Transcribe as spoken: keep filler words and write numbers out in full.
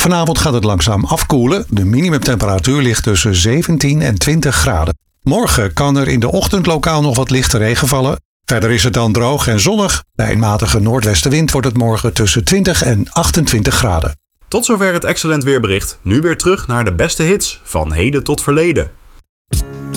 Vanavond gaat het langzaam afkoelen. De minimumtemperatuur ligt tussen zeventien en twintig graden. Morgen kan er in de ochtend lokaal nog wat lichte regen vallen. Verder is het dan droog en zonnig. Bij een matige noordwestenwind wordt het morgen tussen twintig en achtentwintig graden. Tot zover het Excellent Weerbericht. Nu weer terug naar de beste hits van heden tot verleden.